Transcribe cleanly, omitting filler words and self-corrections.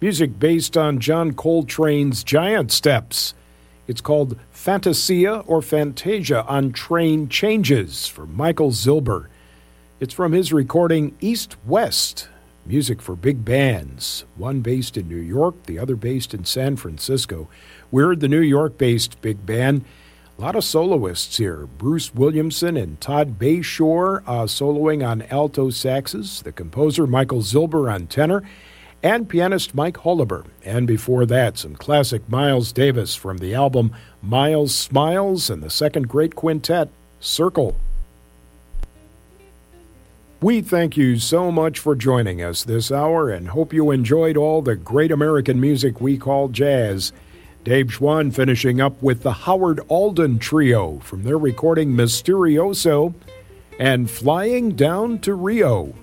music based on John Coltrane's Giant Steps. It's called Fantasia or Fantasia on Train Changes from Michael Zilber. It's from his recording East West, music for big bands, one based in New York, the other based in San Francisco. We're the New York-based big band. A lot of soloists here. Bruce Williamson and Todd Bayshore soloing on alto saxes, the composer Michael Zilber on tenor, and pianist Mike Holliber. And before that, some classic Miles Davis from the album Miles Smiles and the second great quintet, Circle. We thank you so much for joining us this hour and hope you enjoyed all the great American music we call jazz. Dave Schwann finishing up with the Howard Alden Trio from their recording Mysterioso and Flying Down to Rio.